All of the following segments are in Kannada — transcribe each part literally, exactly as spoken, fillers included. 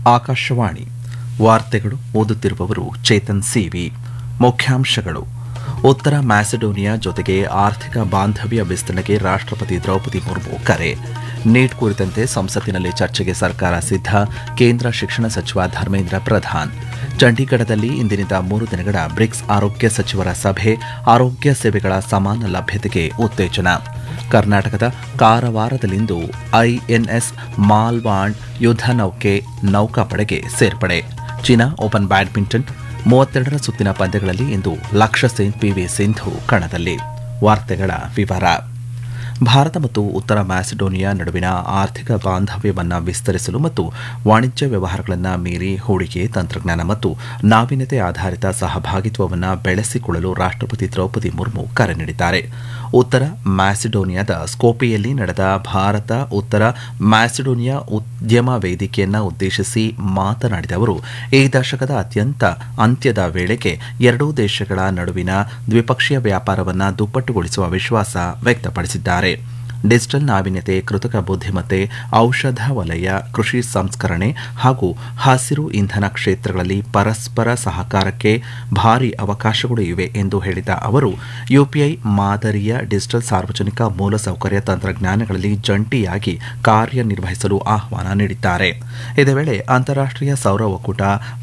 ಆಕಾಶವಾಣಿ ವಾರ್ತೆಗಳು ಓದುತ್ತಿರುವವರು ಚೇತನ್ ಸಿವಿ. ಮುಖ್ಯಾಂಶಗಳು: ಉತ್ತರ ಮ್ಯಾಸಿಡೋನಿಯಾ ಜೊತೆಗೆ ಆರ್ಥಿಕ ಬಾಂಧವ್ಯ ವಿಸ್ತರಣೆಗೆ ರಾಷ್ಟ್ರಪತಿ ದ್ರೌಪದಿ ಮುರ್ಮು ಕರೆ. ನೀಟ್ ಕುರಿತಂತೆ ಸಂಸತ್ತಿನಲ್ಲಿ ಚರ್ಚೆಗೆ ಸರ್ಕಾರ ಸಿದ್ಧ. ಕೇಂದ್ರ ಶಿಕ್ಷಣ ಸಚಿವ ಧರ್ಮೇಂದ್ರ ಪ್ರಧಾನ್. ಚಂಡೀಗಢದಲ್ಲಿ ಇಂದಿನಿಂದ ಮೂರು ದಿನಗಳ ಬ್ರಿಕ್ಸ್ ಆರೋಗ್ಯ ಸಚಿವರ ಸಭೆ. ಆರೋಗ್ಯ ಸೇವೆಗಳ ಸಮಾನ ಲಭ್ಯತೆಗೆ ಉತ್ತೇಜನ. ಕರ್ನಾಟಕದ ಕಾರವಾರದಲ್ಲಿಂದು ಐಎನ್ಎಸ್ ಮಾಲ್ವಾಂಡ್ ಯುದ್ಧ ನೌಕೆ ನೌಕಾಪಡೆಗೆ ಸೇರ್ಪಡೆ. ಚೀನಾ ಓಪನ್ ಬ್ಯಾಡ್ಮಿಂಟನ್ ಮೂವತ್ತೆರಡರ ಸುತ್ತಿನ ಪಂದ್ಯಗಳಲ್ಲಿ ಇಂದು ಲಕ್ಷ್ಯ ಸೇನ್ ಪಿವಿ ಸಿಂಧು ಕಣದಲ್ಲಿ. ವಾರ್ತೆಗಳ ವಿವರ. ಭಾರತ ಮತ್ತು ಉತ್ತರ ಮ್ಯಾಸಿಡೋನಿಯಾ ನಡುವಿನ ಆರ್ಥಿಕ ಬಾಂಧವ್ಯವನ್ನು ವಿಸ್ತರಿಸಲು ಮತ್ತು ವಾಣಿಜ್ಯ ವ್ಯವಹಾರಗಳನ್ನು ಮೀರಿ ಹೂಡಿಕೆ, ತಂತ್ರಜ್ಞಾನ ಮತ್ತು ನಾವೀನ್ಯತೆ ಆಧಾರಿತ ಸಹಭಾಗಿತ್ವವನ್ನು ಬೆಳೆಸಿಕೊಳ್ಳಲು ರಾಷ್ಟ್ರಪತಿ ದ್ರೌಪದಿ ಮುರ್ಮು ಕರೆ ನೀಡಿದ್ದಾರೆ. ಉತ್ತರ ಮ್ಯಾಸಿಡೋನಿಯಾದ ಸ್ಕೋಪಿಯಲ್ಲಿ ನಡೆದ ಭಾರತ ಉತ್ತರ ಮ್ಯಾಸಿಡೋನಿಯಾ ಉದ್ಯಮ ವೇದಿಕೆಯನ್ನು ಉದ್ದೇಶಿಸಿ ಮಾತನಾಡಿದ ಅವರು, ಈ ದಶಕದ ಅತ್ಯಂತ ಅಂತ್ಯದ ವೇಳೆಗೆ ಎರಡೂ ದೇಶಗಳ ನಡುವಿನ ದ್ವಿಪಕ್ಷೀಯ ವ್ಯಾಪಾರವನ್ನು ದುಪ್ಪಟ್ಟುಗೊಳಿಸುವ ವಿಶ್ವಾಸ ವ್ಯಕ್ತಪಡಿಸಿದ್ದಾರೆ. ಡಿಜಿಟಲ್ ನಾವೀನ್ಯತೆ, ಕೃತಕ ಬುದ್ಧಿಮತ್ತೆ, ಔಷಧ ವಲಯ, ಕೃಷಿ ಸಂಸ್ಕರಣೆ ಹಾಗೂ ಹಸಿರು ಇಂಧನ ಕ್ಷೇತ್ರಗಳಲ್ಲಿ ಪರಸ್ಪರ ಸಹಕಾರಕ್ಕೆ ಭಾರಿ ಅವಕಾಶಗಳು ಇವೆ ಎಂದು ಹೇಳಿದ ಅವರು, ಯುಪಿಐ ಮಾದರಿಯ ಡಿಜಿಟಲ್ ಸಾರ್ವಜನಿಕ ಮೂಲಸೌಕರ್ಯ ತಂತ್ರಜ್ಞಾನಗಳಲ್ಲಿ ಜಂಟಿಯಾಗಿ ಕಾರ್ಯನಿರ್ವಹಿಸಲು ಆಹ್ವಾನ ನೀಡಿದ್ದಾರೆ. ಇದೇ ವೇಳೆ ಅಂತಾರಾಷ್ಟೀಯ ಸೌರ ಒಕ್ಕೂಟ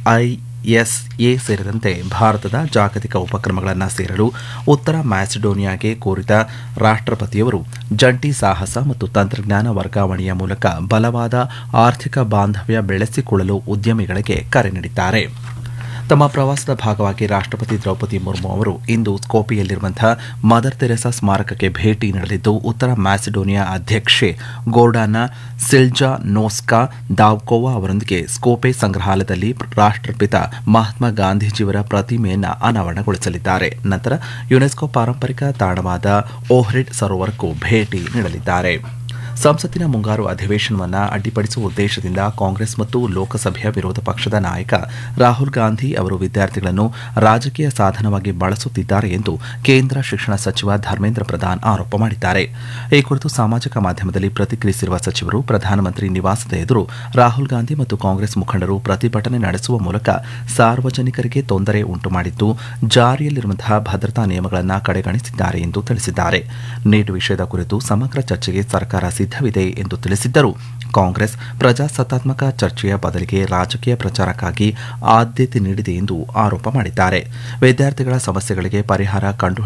ಐಎಸ್ಎ ಸೇರಿದಂತೆ ಭಾರತದ ಜಾಗತಿಕ ಉಪಕ್ರಮಗಳನ್ನು ಸೇರಲು ಉತ್ತರ ಮ್ಯಾಸಿಡೋನಿಯಾಗೆ ಕೋರಿದ ರಾಷ್ಟ್ರಪತಿಯವರು ಜಂಟಿ ಸಾಹಸ ಮತ್ತು ತಂತ್ರಜ್ಞಾನ ವರ್ಗಾವಣೆಯ ಮೂಲಕ ಬಲವಾದ ಆರ್ಥಿಕ ಬಾಂಧವ್ಯ ಬೆಳೆಸಿಕೊಳ್ಳಲು ಉದ್ಯಮಿಗಳಿಗೆ ಕರೆ ನೀಡಿದ್ದಾರೆ. ತಮ್ಮ ಪ್ರವಾಸದ ಭಾಗವಾಗಿ ರಾಷ್ಟ್ರಪತಿ ದ್ರೌಪದಿ ಮುರ್ಮು ಅವರು ಇಂದು ಸ್ಕೋಪಿಯಲ್ಲಿರುವಂತಹ ಮದರ್ ತೆರೆಸಾ ಸ್ಮಾರಕಕ್ಕೆ ಭೇಟಿ ನೀಡಲಿದ್ದು, ಉತ್ತರ ಮ್ಯಾಸಿಡೋನಿಯಾ ಅಧ್ಯಕ್ಷೆ ಗೋರ್ಡಾನಾ ಸಿಲ್ಜಾನೋಸ್ಕಾ ದಾವ್ಕೋವಾ ಅವರೊಂದಿಗೆ ಸ್ಕೋಪೆ ಸಂಗ್ರಹಾಲಯದಲ್ಲಿ ರಾಷ್ಟ್ರಪಿತ ಮಹಾತ್ಮ ಗಾಂಧೀಜಿಯವರ ಪ್ರತಿಮೆಯನ್ನು ಅನಾವರಣಗೊಳಿಸಲಿದ್ದಾರೆ. ನಂತರ ಯುನೆಸ್ಕೋ ಪಾರಂಪರಿಕ ತಾಣವಾದ ಓಹ್ರಿಡ್ ಸರೋವರಕ್ಕೂ ಭೇಟಿ ನೀಡಲಿದ್ದಾರೆ. ಸಂಸತ್ತಿನ ಮುಂಗಾರು ಅಧಿವೇಶನವನ್ನು ಅಡ್ಡಿಪಡಿಸುವ ಉದ್ದೇಶದಿಂದ ಕಾಂಗ್ರೆಸ್ ಮತ್ತು ಲೋಕಸಭೆಯ ವಿರೋಧ ಪಕ್ಷದ ನಾಯಕ ರಾಹುಲ್ ಗಾಂಧಿ ಅವರು ವಿದ್ಯಾರ್ಥಿಗಳನ್ನು ರಾಜಕೀಯ ಸಾಧನವಾಗಿ ಬಳಸುತ್ತಿದ್ದಾರೆ ಎಂದು ಕೇಂದ್ರ ಶಿಕ್ಷಣ ಸಚಿವ ಧರ್ಮೇಂದ್ರ ಪ್ರಧಾನ್ ಆರೋಪ ಮಾಡಿದ್ದಾರೆ. ಈ ಕುರಿತು ಸಾಮಾಜಿಕ ಮಾಧ್ಯಮದಲ್ಲಿ ಪ್ರತಿಕ್ರಿಯಿಸಿರುವ ಸಚಿವರು, ಪ್ರಧಾನಮಂತ್ರಿ ನಿವಾಸದ ಎದುರು ರಾಹುಲ್ ಗಾಂಧಿ ಮತ್ತು ಕಾಂಗ್ರೆಸ್ ಮುಖಂಡರು ಪ್ರತಿಭಟನೆ ನಡೆಸುವ ಮೂಲಕ ಸಾರ್ವಜನಿಕರಿಗೆ ತೊಂದರೆ ಉಂಟುಮಾಡಿದ್ದು, ಜಾರಿಯಲ್ಲಿರುವಂತಹ ಭದ್ರತಾ ನಿಯಮಗಳನ್ನು ಕಡೆಗಣಿಸಿದ್ದಾರೆ ಎಂದು ತಿಳಿಸಿದ್ದಾರೆ. ನೀಟ್ ವಿಷಯದ ಕುರಿತು ಸಮಗ್ರ ಚರ್ಚೆಗೆ ಸರ್ಕಾರ ಸಿದ್ಧವಿದೆ ಎಂದು ತಿಳಿಸಿದ್ದರು. ಕಾಂಗ್ರೆಸ್ ಪ್ರಜಾಸತ್ತಾತ್ಮಕ ಚರ್ಚೆಯ ಬದಲಿಗೆ ರಾಜಕೀಯ ಪ್ರಚಾರಕ್ಕಾಗಿ ಆದ್ಯತೆ ನೀಡಿದೆ ಎಂದು ಆರೋಪ ಮಾಡಿದ್ದಾರೆ. ವಿದ್ಯಾರ್ಥಿಗಳ ಸಮಸ್ಯೆಗಳಿಗೆ ಪರಿಹಾರ ಕಂಡು